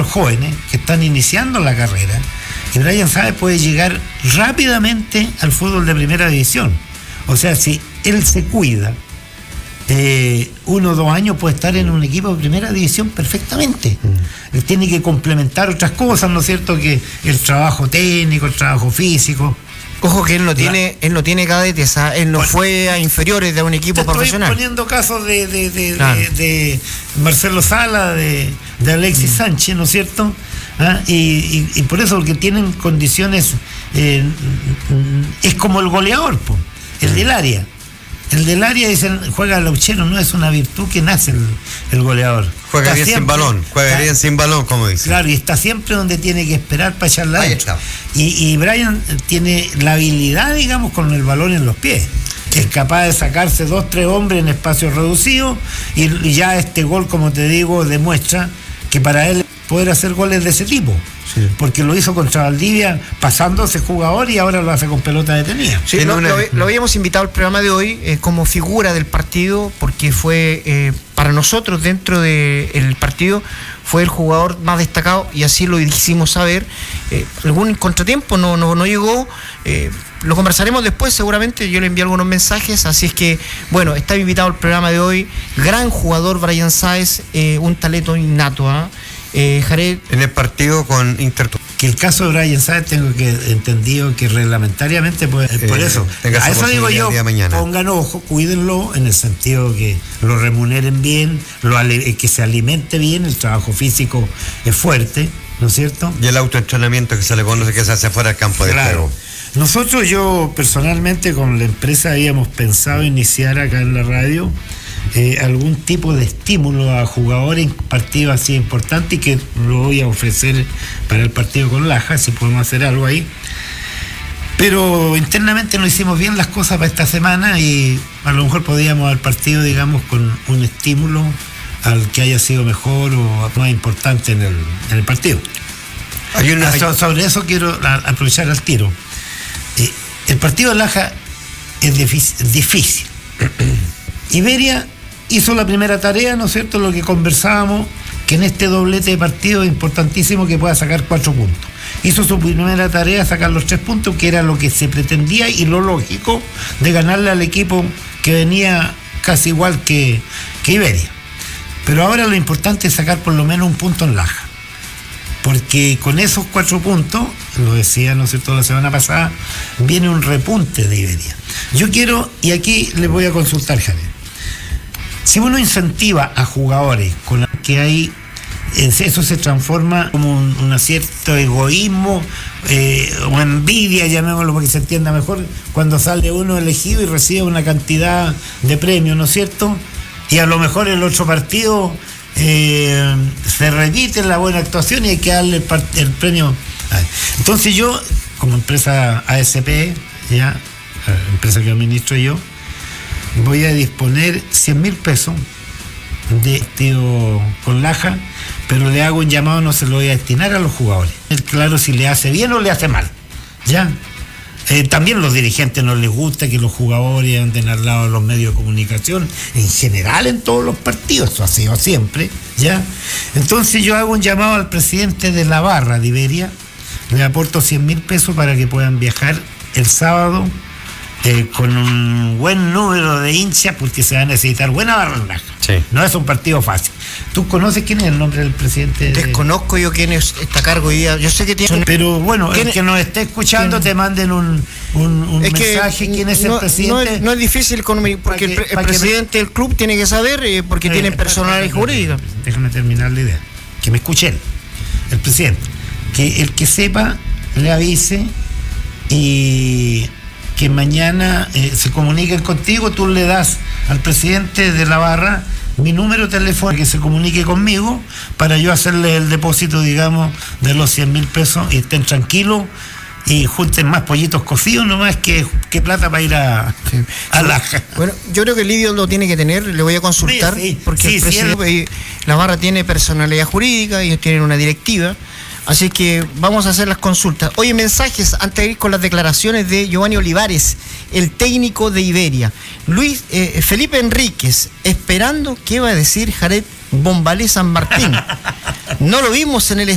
jóvenes que están iniciando la carrera, y Brian Sáez puede llegar rápidamente al fútbol de primera división. O sea, si él se cuida, 1 o 2 años puede estar en un equipo de primera división perfectamente. Él tiene que complementar otras cosas, ¿no es cierto? Que el trabajo técnico, el trabajo físico. Ojo que él no tiene cadetes, él no fue a inferiores de un equipo profesional. Estoy poniendo casos de Marcelo Sala, de Alexis Sánchez, ¿no es cierto? Y por eso, porque tienen condiciones, es como el goleador, el del área. El del área juega lauchero, no es una virtud que nace el goleador. Juega bien sin balón, como dice. Claro, y está siempre donde tiene que esperar para echarla adentro. Y Brian tiene la habilidad, digamos, con el balón en los pies. Es capaz de sacarse 2, 3 hombres en espacios reducidos, y ya este gol, como te digo, demuestra que para él poder hacer goles de ese tipo. Sí. Porque lo hizo contra Valdivia pasándose jugador, y ahora lo hace con pelota detenida. Sí, lo habíamos invitado al programa de hoy como figura del partido, porque fue para nosotros dentro del partido fue el jugador más destacado, y así lo hicimos saber. Algún contratiempo no llegó, lo conversaremos después seguramente, yo le envié algunos mensajes, así es que bueno, está invitado al programa de hoy, gran jugador Brian Sáez, un talento innato, Jared. En el partido con Inter. Que el caso de Brian Sáez tengo entendido que reglamentariamente por eso. A eso digo yo, pongan ojo, cuídenlo, en el sentido que lo remuneren bien, que se alimente bien, el trabajo físico es fuerte, ¿no es cierto? Y el autoentrenamiento que se le conoce, que se hace fuera del campo de juego. Yo personalmente con la empresa habíamos pensado iniciar acá en la radio algún tipo de estímulo a jugadores en partidos así importantes, y que lo voy a ofrecer para el partido con Laja, si podemos hacer algo ahí. Pero internamente no hicimos bien las cosas para esta semana, y a lo mejor podíamos al partido, digamos, con un estímulo al que haya sido mejor o más importante en el partido. Sobre eso quiero aprovechar al tiro. El partido de Laja es difícil. Iberia hizo la primera tarea, ¿no es cierto? Lo que conversábamos, que en este doblete de partido es importantísimo que pueda sacar 4 puntos. Hizo su primera tarea, sacar los 3 puntos, que era lo que se pretendía y lo lógico de ganarle al equipo que venía casi igual que Iberia. Pero ahora lo importante es sacar por lo menos un punto en Laja, porque con esos 4 puntos, lo decía, ¿no es cierto?, la semana pasada, viene un repunte de Iberia. Yo quiero, y aquí les voy a consultar, Javier, si uno incentiva a jugadores con que hay, eso se transforma como un cierto egoísmo o envidia, llamémoslo para que se entienda mejor, cuando sale uno elegido y recibe una cantidad de premios, ¿no es cierto? Y a lo mejor el otro partido se repite la buena actuación y hay que darle el premio. Entonces yo, como empresa ASP, empresa que administro yo, voy a disponer 100.000 pesos de tío con Laja, pero le hago un llamado, no se lo voy a destinar a los jugadores. Claro, si le hace bien o le hace mal, ¿ya? También los dirigentes no les gusta que los jugadores anden al lado de los medios de comunicación, en general en todos los partidos, eso ha sido siempre, ¿ya? Entonces yo hago un llamado al presidente de la barra de Iberia, le aporto 100.000 pesos para que puedan viajar el sábado con un buen número de hinchas, porque se va a necesitar buena barra en Laja. Sí. No es un partido fácil. ¿Tú conoces quién es el nombre del presidente? Desconozco yo quién está a cargo hoy día. Yo sé que tiene... Pero bueno, el que nos esté escuchando, te manden un mensaje. ¿Quién es el presidente? No es difícil, porque el presidente del club tiene que saber, porque tienen personalidad jurídica. Déjame terminar la idea. Que me escuche el presidente. Que el que sepa le avise, y que mañana se comuniquen contigo, tú le das al presidente de la barra mi número de teléfono, que se comunique conmigo para yo hacerle el depósito, digamos, de los 100.000 pesos, y estén tranquilos y junten más pollitos cocidos, nomás que plata para ir a Laja. Bueno, yo creo que Lidio lo tiene que tener, le voy a consultar, porque el presidente, la barra tiene personalidad jurídica, ellos tienen una directiva. Así que vamos a hacer las consultas. Oye, mensajes antes de ir con las declaraciones de Giovanni Olivares, el técnico de Iberia. Felipe Enríquez, esperando qué va a decir Jared Bombalé San Martín. No lo vimos en el